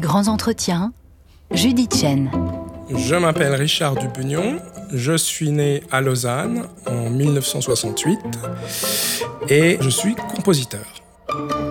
Grands entretiens, Judith Chen. Je m'appelle Richard Dupugnon, je suis né à Lausanne en 1968 et je suis compositeur.